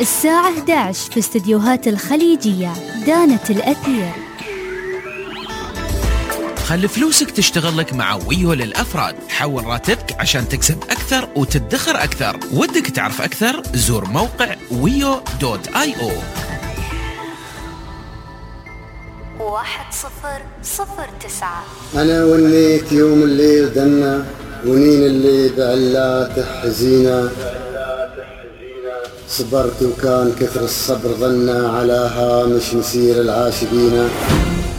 الساعة 11 في استديوهات الخليجية. دانة الأثير. خلي فلوسك تشتغل لك مع ويو للأفراد. حول راتبك عشان تكسب أكثر وتدخر أكثر. ودك تعرف أكثر؟ زور موقع wio.io. 1009. أنا ونيت يوم الليل دنا، ونين اللي بعلاته حزينة. صبرت وكان كثر الصبر ظنا، على هامش مسير العاشقين.